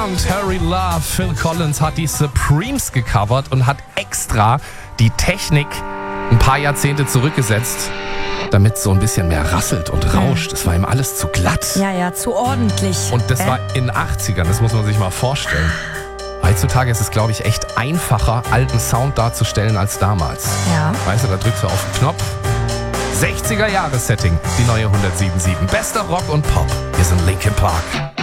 und Hurry Love. Phil Collins hat die Supremes gecovert und hat extra die Technik ein paar Jahrzehnte zurückgesetzt, damit es so ein bisschen mehr rasselt und rauscht. Es war ihm alles zu glatt. Ja, zu ordentlich. Und das war in den 80ern, das muss man sich mal vorstellen. Heutzutage ist es, glaube ich, echt einfacher, alten Sound darzustellen als damals. Ja. Weißt du, da drückst du auf den Knopf. 60er-Jahres-Setting, die neue 107.7. Bester Rock und Pop. Wir sind Linkin Park.